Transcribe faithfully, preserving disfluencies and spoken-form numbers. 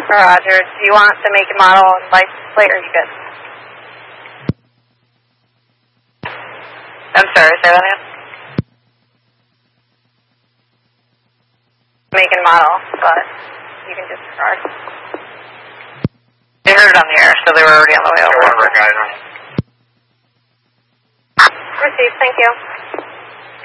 Roger. Do you want the make and model and license plate, or are you good? I'm sorry, say that again? Make and model, but you can disregard. They heard it on the air, so they were already on the way over. Received, thank you.